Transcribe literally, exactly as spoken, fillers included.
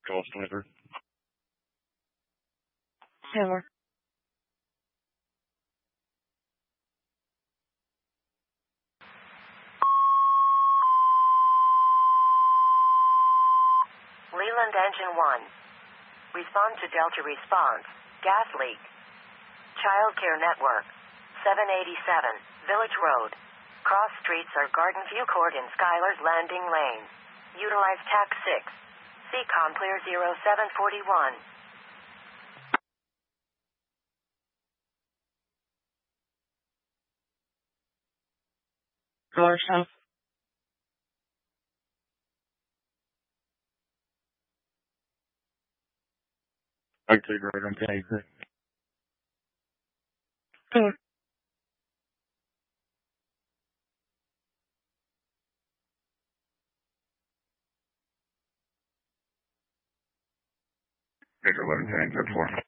Call sniper. Taylor. Leland Engine one. Respond to Delta response. Gas leak. Child Care Network. seven eighty-seven, Village Road. Cross streets are Garden View Court and Skylar's Landing Lane. Utilize T A C six. C COM clear zero seven forty-one. Garson. I can take right on ten. Taylor. Take eleven ten, good for.